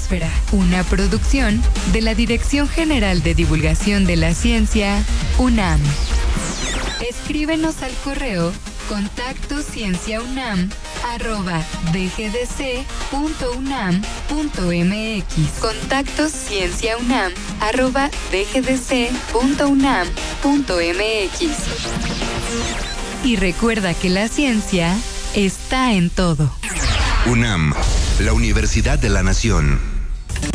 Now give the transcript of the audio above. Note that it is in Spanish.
Biosfera, una producción de la Dirección General de Divulgación de la Ciencia, UNAM. Escríbenos al correo contactocienciaunam@dgdc.unam.mx. contactocienciaunam@dgdc.unam.mx. Y recuerda que la ciencia está en todo. UNAM, la Universidad de la Nación.